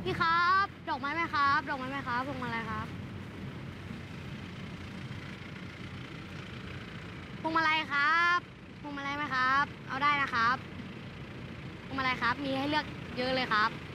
พี่ครับดอกไม้ไหมครับดอกไม้ไหมครับพวงมาลัยครับพวงมาลัยครับพวงมาลัยไหมครับเอาได้นะครับพวงมาลัยครับมีให้เลือกเยอะเลยครับ